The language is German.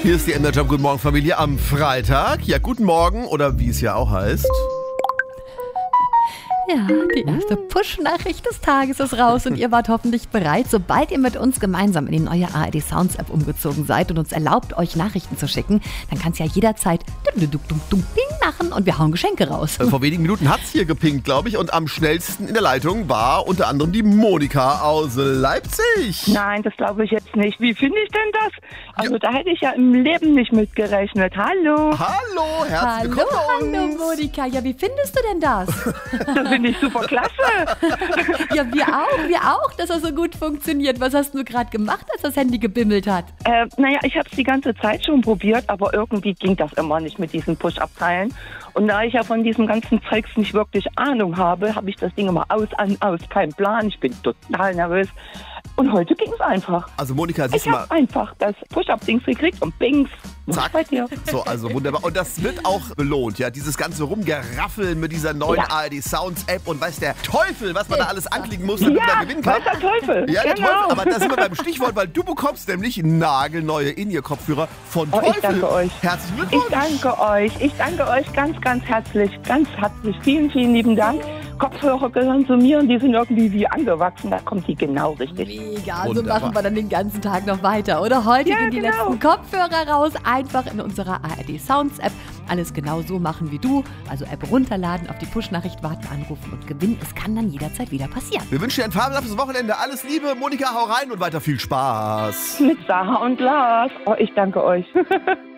Hier ist die Energy Guten Morgen Familie am Freitag. Ja, guten Morgen oder wie es ja auch heißt. Ja, die erste Push-Nachricht des Tages ist raus und ihr wart hoffentlich bereit. Sobald ihr mit uns gemeinsam in die neue ARD Sounds App umgezogen seid und uns erlaubt, euch Nachrichten zu schicken, dann kann es ja jederzeit Ping machen und wir hauen Geschenke raus. Vor wenigen Minuten hat es hier gepinkt, glaube ich. Und am schnellsten in der Leitung war unter anderem die Monika aus Leipzig. Nein, das glaube ich jetzt nicht. Wie finde ich denn das? Also da hätte ich ja im Leben nicht mitgerechnet. Hallo. Hallo, herzlich willkommen. Hallo Monika. Ja, wie findest du denn das? Das finde ich super klasse. Ja, wir auch, dass das so gut funktioniert. Was hast du gerade gemacht, als das Handy gebimmelt hat? Naja, ich habe es die ganze Zeit schon probiert, aber irgendwie ging das immer nicht mit diesen Push-Up-Teilen. Und da ich ja von diesem ganzen Zeugs nicht wirklich Ahnung habe, habe ich das Ding immer aus, kein Plan. Ich bin total nervös. Und heute ging es einfach. Also Monika, siehst du Ich mal. habe einfach das Push-Up-Dings gekriegt und bings. Zack. Bei dir. So, also wunderbar. Und das wird auch belohnt, ja. Dieses ganze Rumgeraffeln mit dieser neuen ARD Sounds App und weiß der Teufel, was man da alles anklicken muss, damit man gewinnen kann. weiß der Teufel. Ja, der Genau. Teufel. Aber da sind wir beim Stichwort, weil du bekommst nämlich nagelneue In-Ear-Kopfhörer von Oh, Teufel. ich danke euch. Herzlichen Ich Glückwunsch. danke euch ganz, ganz herzlich. Ganz herzlich. Vielen, vielen lieben Dank. Kopfhörer gehören zu mir und die sind irgendwie wie angewachsen. Da kommt die genau richtig. Mega, so Wunderbar. machen wir dann den ganzen Tag noch weiter. Oder heute Ja, gehen die genau. letzten Kopfhörer raus, einfach in unserer ARD Sounds App. Alles genau so machen wie du. Also App runterladen, auf die Push-Nachricht warten, anrufen und gewinnen. Es kann dann jederzeit wieder passieren. Wir wünschen dir ein fabelhaftes Wochenende. Alles Liebe. Monika, hau rein und weiter viel Spaß. Mit Sarah und Lars. Oh, ich danke euch.